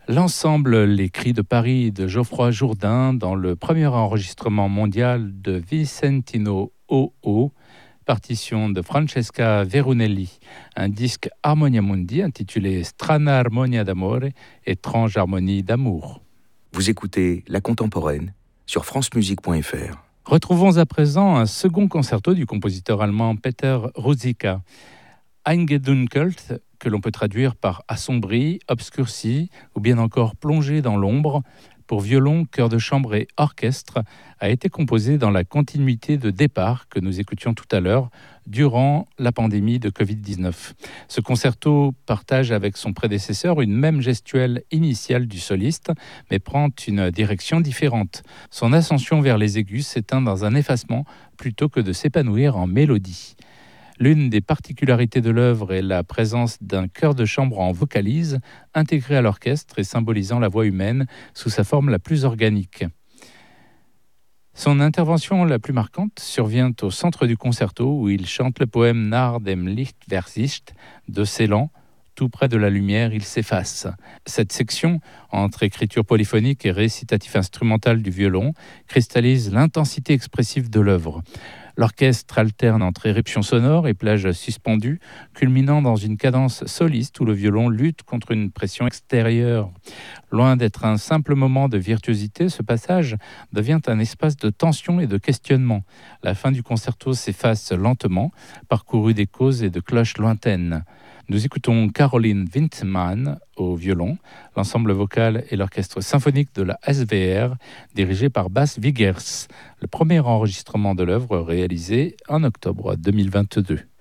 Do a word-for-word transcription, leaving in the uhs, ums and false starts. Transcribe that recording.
L'ensemble Les Cris de Paris de Geoffroy Jourdain dans le premier enregistrement mondial de Vicentino O O, partition de Francesca Verunelli, un disque Harmonia Mundi intitulé Strana Armonia d'Amore, étrange harmonie d'amour. Vous écoutez La Contemporaine sur francemusique point f r. Retrouvons à présent un second concerto du compositeur allemand Peter Ruzicka, Eingedunkelt, que l'on peut traduire par assombri, obscurci ou bien encore plongé dans l'ombre, pour violon, chœur de chambre et orchestre, a été composé dans la continuité de Départ que nous écoutions tout à l'heure durant la pandémie de covid dix-neuf. Ce concerto partage avec son prédécesseur une même gestuelle initiale du soliste, mais prend une direction différente. Son ascension vers les aigus s'éteint dans un effacement plutôt que de s'épanouir en mélodie. L'une des particularités de l'œuvre est la présence d'un chœur de chambre en vocalise, intégré à l'orchestre et symbolisant la voix humaine sous sa forme la plus organique. Son intervention la plus marquante survient au centre du concerto où il chante le poème Nach dem Licht versicht de Celan. Tout près de la lumière, il s'efface. Cette section, entre écriture polyphonique et récitatif instrumental du violon, cristallise l'intensité expressive de l'œuvre. L'orchestre alterne entre éruptions sonores et plages suspendues, culminant dans une cadence soliste où le violon lutte contre une pression extérieure. Loin d'être un simple moment de virtuosité, ce passage devient un espace de tension et de questionnement. La fin du concerto s'efface lentement, parcourue d'échos et de cloches lointaines. Nous écoutons Caroline Windman au violon, l'ensemble vocal et l'orchestre symphonique de la S V R, dirigé par Bas Wiegers, le premier enregistrement de l'œuvre réalisé en octobre deux mille vingt-deux.